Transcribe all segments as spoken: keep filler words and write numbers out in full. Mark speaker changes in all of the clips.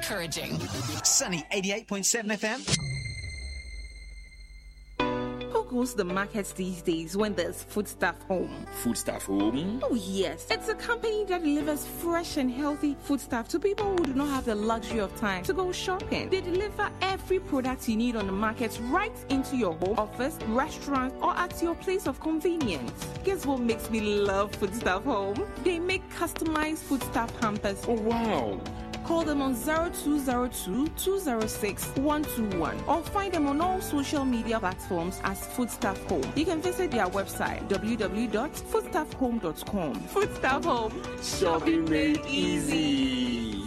Speaker 1: encouraging. Sunny eighty-eight point seven F M.
Speaker 2: Who goes to the markets these days when there's Foodstuff Home?
Speaker 3: Foodstuff Home?
Speaker 2: Oh yes, it's a company that delivers fresh and healthy foodstuff to people who do not have the luxury of time to go shopping. They deliver every product you need on the market right into your home, office, restaurant, or at your place of convenience. Guess what makes me love Foodstuff Home? They make customized foodstuff hampers.
Speaker 3: Oh wow!
Speaker 2: Call them on zero two zero two, two zero six, one two one or find them on all social media platforms as Foodstuff Home. You can visit their website w w w dot foodstuff home dot com. Foodstuff Home, shopping made easy.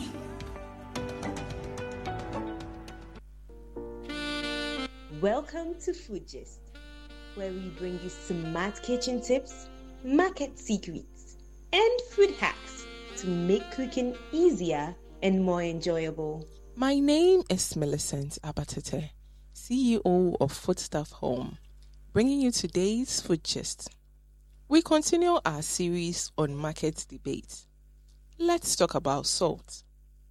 Speaker 4: Welcome to Food Gist, where we bring you smart kitchen tips, market secrets, and food hacks to make cooking easier and more enjoyable.
Speaker 2: My name is Millicent Abatete, C E O of Foodstuff Home, bringing you today's Food Gist. We continue our series on market debate. Let's talk about salt.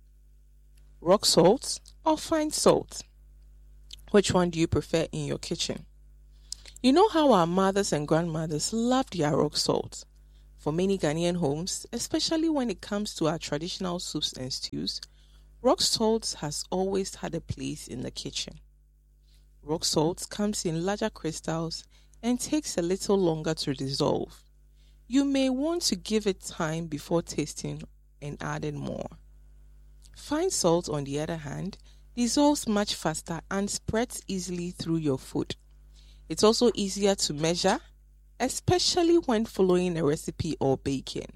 Speaker 2: Rock salt or fine salt? Which one do you prefer in your kitchen? You know how our mothers and grandmothers loved their rock salt. For many Ghanaian homes, especially when it comes to our traditional soups and stews, rock salt has always had a place in the kitchen. Rock salt comes in larger crystals and takes a little longer to dissolve. You may want to give it time before tasting and adding more. Fine salt, on the other hand, dissolves much faster and spreads easily through your food. It's also easier to measure, especially when following a recipe or baking.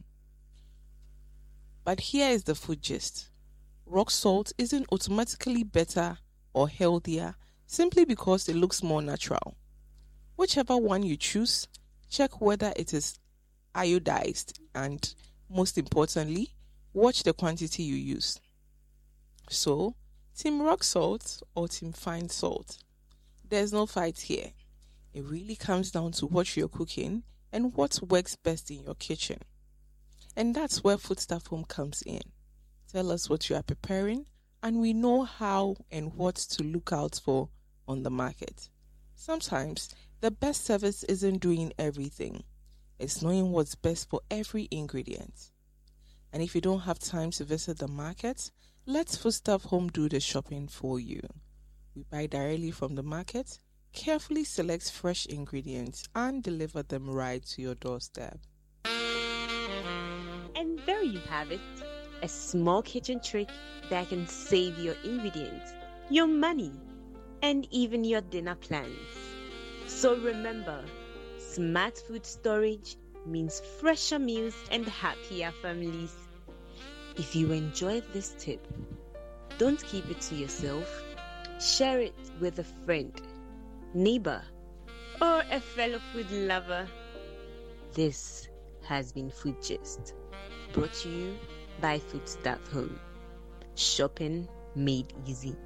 Speaker 2: But here is the food gist. Rock salt isn't automatically better or healthier simply because it looks more natural. Whichever one you choose, check whether it is iodized and, most importantly, watch the quantity you use. So, team rock salt or team fine salt? There's no fight here. It really comes down to what you're cooking and what works best in your kitchen. And that's where Foodstuff Home comes in. Tell us what you are preparing, and we know how and what to look out for on the market. Sometimes, the best service isn't doing everything. It's knowing what's best for every ingredient. And if you don't have time to visit the market, let Foodstuff Home do the shopping for you. We buy directly from the market, carefully select fresh ingredients, and deliver them right to your doorstep.
Speaker 4: And there you have it, a small kitchen trick that can save your ingredients, your money, and even your dinner plans. So remember, smart food storage means fresher meals and happier families. If you enjoyed this tip, don't keep it to yourself. Share it with a friend, neighbor, or a fellow food lover. This has been Food Gist, brought to you by Foodstuff Home. Shopping made easy.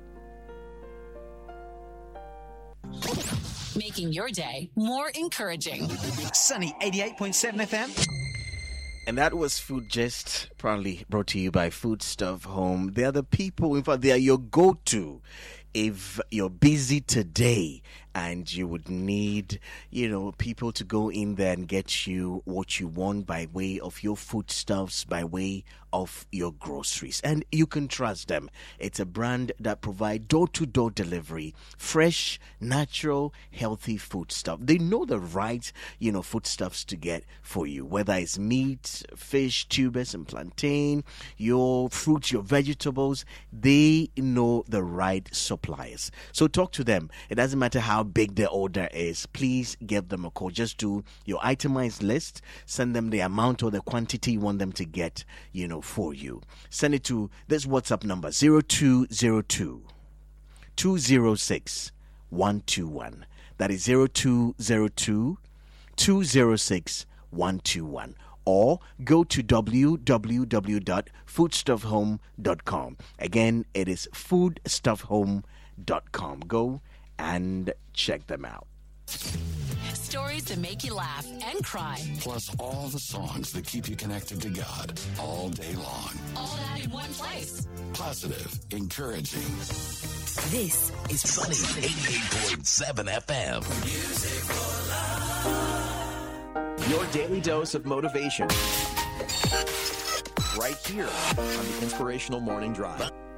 Speaker 1: Making your day more encouraging. Sunny eighty-eight point seven F M.
Speaker 5: And that was Food Gist, proudly brought to you by Foodstuff Home. They are the people, in fact, they are your go-to if you're busy today and you would need, you know, people to go in there and get you what you want by way of your foodstuffs, by way of your groceries. And you can trust them. It's a brand that provides door-to-door delivery, fresh, natural, healthy foodstuff. They know the right, you know, foodstuffs to get for you, whether it's meat, fish, tubers and plantain, your fruits, your vegetables. They know the right suppliers. So talk to them. It doesn't matter how big the order is. Please give them a call. Just do your itemized list. Send them the amount or the quantity you want them to get, you know, for you. Send it to this WhatsApp number, zero two zero two, two zero six, one two one. That is zero two zero two, two zero six, one two one. Or go to w w w dot foodstuff home dot com. Again, it is foodstuff home dot com. Go and check them out.
Speaker 6: stories that make you laugh and cry.
Speaker 7: Plus all the songs that keep you connected to God all day long.
Speaker 6: All that in one place.
Speaker 7: Positive, encouraging.
Speaker 8: This is Sunny eighty-eight point seven F M.
Speaker 9: Music for love.
Speaker 10: Your daily dose of motivation. Right here on the Inspirational Morning Drive.